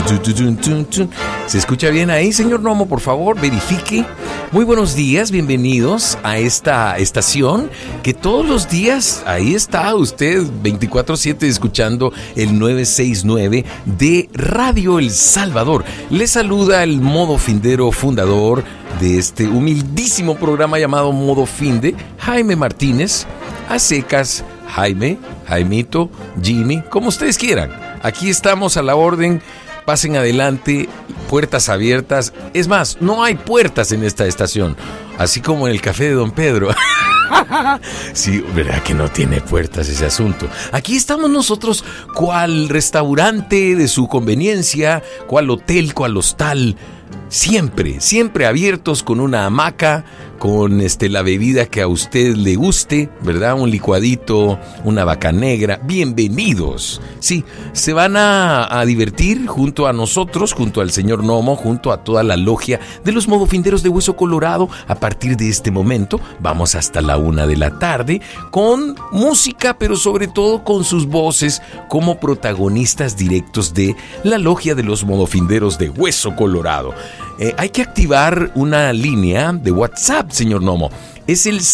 ¿Se escucha bien ahí, señor Nomo? Por favor, verifique. Muy buenos días, bienvenidos a esta estación que todos los días, ahí está usted 24/7 escuchando el 969 de Radio El Salvador. Le saluda el Modo Findero, fundador de este humildísimo programa llamado Modo Finde, Jaime Martínez, a secas, Jaime, Jaimito, Jimmy, como ustedes quieran. Aquí estamos a la orden. Pasen adelante, puertas abiertas. Es más, no hay puertas en esta estación, así como en el café de Don Pedro. Sí, verdad que no tiene puertas ese asunto. Aquí estamos nosotros, cual restaurante de su conveniencia, cual hotel, cual hostal. Siempre, siempre abiertos con una hamaca, con la bebida que a usted le guste, ¿verdad? Un licuadito, una vaca negra. Bienvenidos. Sí, se van a divertir junto a nosotros, junto al señor Nomo, junto a toda la logia de los modofinderos de Hueso Colorado. A partir de este momento vamos hasta la 1 de la tarde con música, pero sobre todo con sus voces como protagonistas directos de la logia de los modofinderos de Hueso Colorado. Hay que activar una línea de WhatsApp, señor Nomo. Es el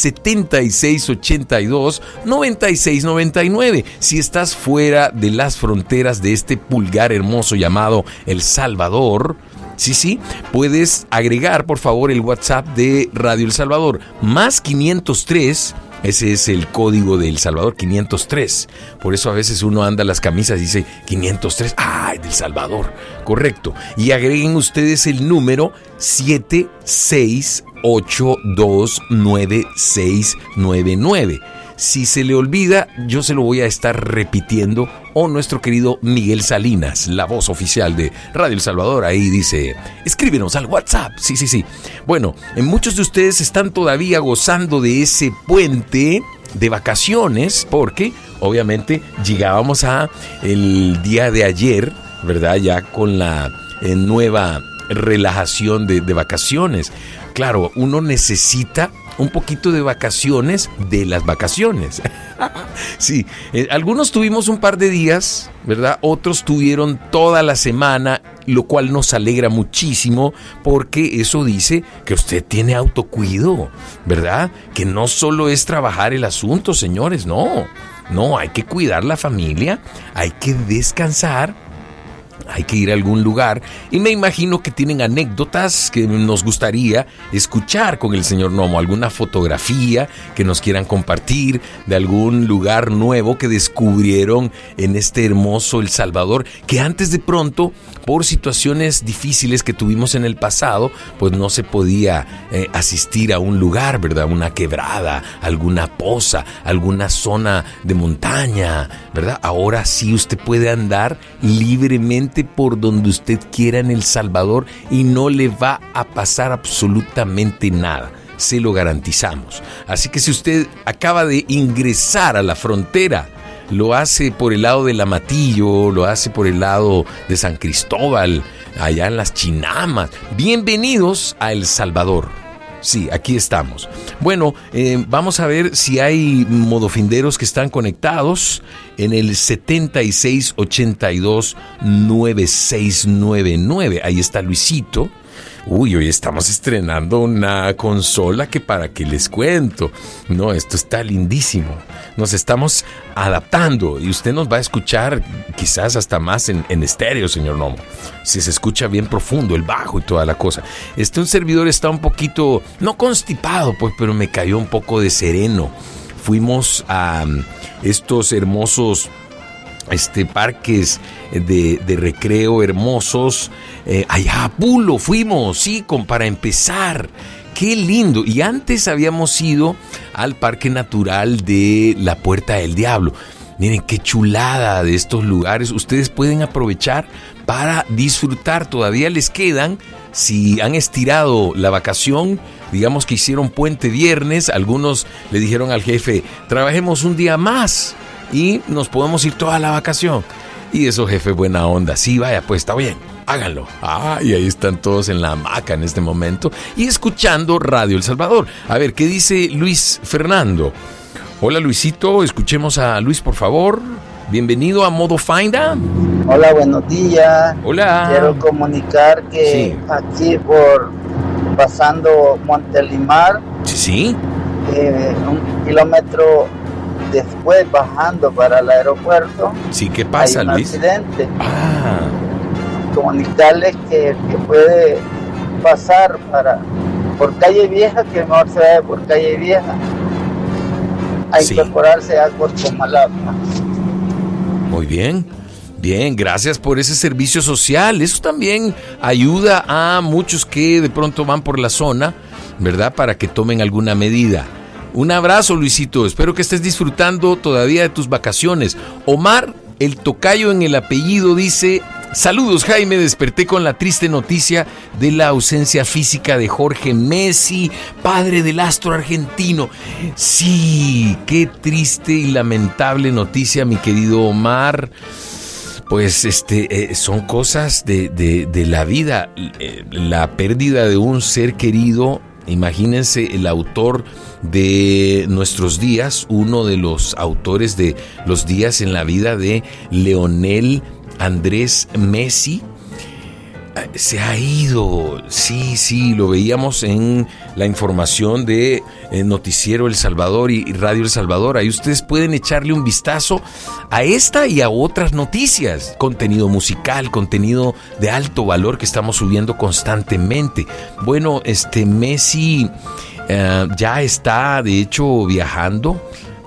7682-9699. Si estás fuera de las fronteras de este pulgar hermoso llamado El Salvador, sí, puedes agregar, por favor, el WhatsApp de Radio El Salvador. Más 503. Ese es el código de El Salvador, 503. Por eso a veces uno anda las camisas y dice 503. ¡Ay, del Salvador! Correcto. Y agreguen ustedes el número 76829699. Si se le olvida, yo se lo voy a estar repitiendo. O nuestro querido Miguel Salinas, la voz oficial de Radio El Salvador, ahí dice, escríbenos al WhatsApp. Sí. Bueno, muchos de ustedes están todavía gozando de ese puente de vacaciones, porque obviamente llegábamos a el día de ayer, ¿verdad? Ya con la nueva relajación de vacaciones. Claro, uno necesita un poquito de vacaciones de las vacaciones. Sí, algunos tuvimos un par de días, ¿verdad? Otros tuvieron toda la semana, lo cual nos alegra muchísimo, porque eso dice que usted tiene autocuido, ¿verdad? Que no solo es trabajar el asunto, señores, no, hay que cuidar la familia, hay que descansar. Hay que ir a algún lugar y me imagino que tienen anécdotas que nos gustaría escuchar con el señor Nomo, alguna fotografía que nos quieran compartir de algún lugar nuevo que descubrieron en este hermoso El Salvador, que antes de pronto, por situaciones difíciles que tuvimos en el pasado, pues no se podía asistir a un lugar, ¿verdad? Una quebrada, alguna poza, alguna zona de montaña, ¿verdad? Ahora sí usted puede andar libremente por donde usted quiera en El Salvador y no le va a pasar absolutamente nada. Se lo garantizamos. Así que si usted acaba de ingresar a la frontera, lo hace por el lado del Amatillo, lo hace por el lado de San Cristóbal, allá en las Chinamas, bienvenidos a El Salvador. Sí, aquí estamos. Bueno, vamos a ver si hay modofinderos que están conectados en el 7682-9699. Ahí está Luisito. Uy, hoy estamos estrenando una consola que para qué les cuento. No, esto está lindísimo. Nos estamos adaptando y usted nos va a escuchar quizás hasta más en estéreo, señor Nomo. Si se escucha bien profundo el bajo y toda la cosa. Un servidor está un poquito, no constipado, pues, pero me cayó un poco de sereno. Fuimos a estos hermosos parques de recreo hermosos. Allá a Pulo fuimos, sí, para empezar. ¡Qué lindo! Y antes habíamos ido al Parque Natural de la Puerta del Diablo. Miren qué chulada de estos lugares. Ustedes pueden aprovechar para disfrutar. Todavía les quedan, si han estirado la vacación, digamos que hicieron puente viernes, algunos le dijeron al jefe, trabajemos un día más y nos podemos ir toda la vacación. Y eso, jefe, buena onda. Sí, vaya, pues está bien, háganlo. Y ahí están todos en la hamaca en este momento y escuchando Radio El Salvador. A ver, ¿qué dice Luis Fernando? Hola, Luisito, escuchemos a Luis, por favor. Bienvenido a Modo Faina. Hola, buenos días. Hola. Quiero comunicar que aquí pasando Montelimar, Sí. 1 kilómetro después bajando para el aeropuerto, Sí, ¿qué pasa, hay un Luis? accidente. Ah, Comunicarles que puede pasar por calle Vieja, que mejor se vaya por calle Vieja a incorporarse a Comalapa. muy bien. Bien, gracias por ese servicio social. Eso también ayuda a muchos que de pronto van por la zona, ¿verdad? Para que tomen alguna medida. Un abrazo, Luisito. Espero que estés disfrutando todavía de tus vacaciones. Omar, el tocayo en el apellido, dice: saludos, Jaime, desperté con la triste noticia de la ausencia física de Jorge Messi, padre del astro argentino. Sí, qué triste y lamentable noticia, mi querido Omar. Pues son cosas de la vida, la pérdida de un ser querido. Imagínense, el autor de Nuestros Días, uno de los autores de Los Días en la Vida de Lionel Andrés Messi, se ha ido. Sí, lo veíamos en la información de Noticiero El Salvador y Radio El Salvador. Ahí ustedes pueden echarle un vistazo a esta y a otras noticias, contenido musical, contenido de alto valor que estamos subiendo constantemente. Bueno, Messi ya está, de hecho, viajando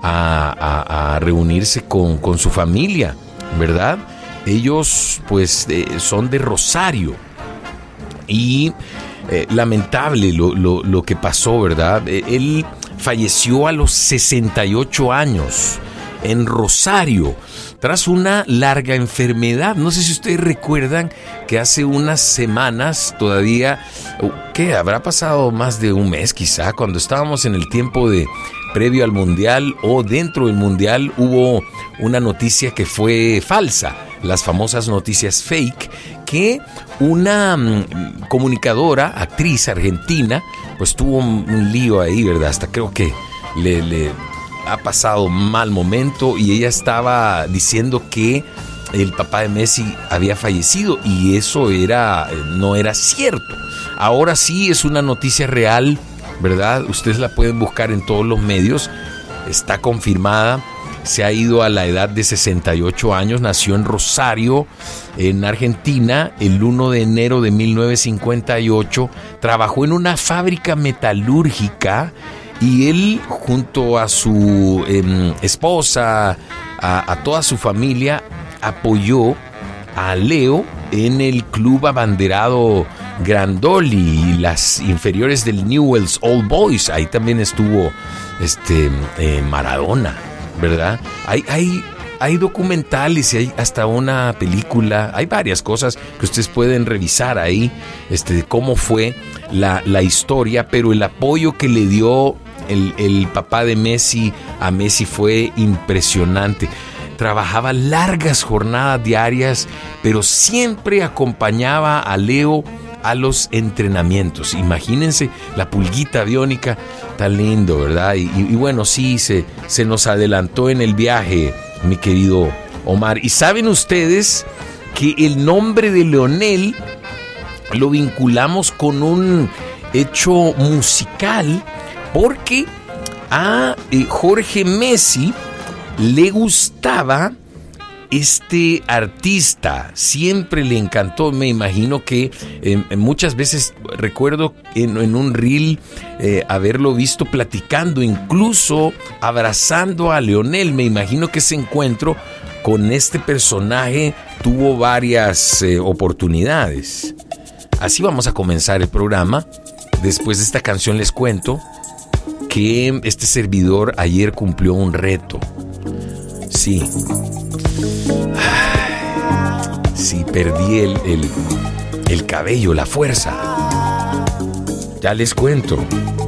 a reunirse con su familia, ¿verdad? Ellos pues son de Rosario y lamentable lo que pasó, ¿verdad? Él falleció a los 68 años en Rosario tras una larga enfermedad. No sé si ustedes recuerdan que hace unas semanas todavía, ¿qué? Habrá pasado más de un mes quizá, cuando estábamos en el tiempo de previo al Mundial o dentro del Mundial, hubo una noticia que fue falsa. Las famosas noticias fake, que una comunicadora, actriz argentina, pues tuvo un lío ahí, ¿verdad? Hasta creo que le ha pasado mal momento y ella estaba diciendo que el papá de Messi había fallecido y eso no era cierto. Ahora sí es una noticia real, ¿verdad? Ustedes la pueden buscar en todos los medios, está confirmada. Se ha ido a la edad de 68 años, nació en Rosario, en Argentina, el 1 de enero de 1958, trabajó en una fábrica metalúrgica y él, junto a su esposa, a toda su familia, apoyó a Leo en el club abanderado Grandoli y las inferiores del Newell's Old Boys. Ahí también estuvo Maradona, ¿verdad? Hay documentales y hay hasta una película, hay varias cosas que ustedes pueden revisar ahí, de cómo fue la historia, pero el apoyo que le dio el papá de Messi a Messi fue impresionante. Trabajaba largas jornadas diarias, pero siempre acompañaba a Leo a los entrenamientos. Imagínense la pulguita biónica, tan lindo, ¿verdad? Y bueno, sí, se nos adelantó en el viaje, mi querido Omar. Y saben ustedes que el nombre de Lionel lo vinculamos con un hecho musical, porque a Jorge Messi le gustaba este artista, siempre le encantó. Me imagino que muchas veces recuerdo en un reel haberlo visto platicando, incluso abrazando a Lionel. Me imagino que ese encuentro con este personaje tuvo varias oportunidades. Así vamos a comenzar el programa. Después de esta canción les cuento que este servidor ayer cumplió un reto. Sí. Sí, perdí el cabello, la fuerza. Ya les cuento.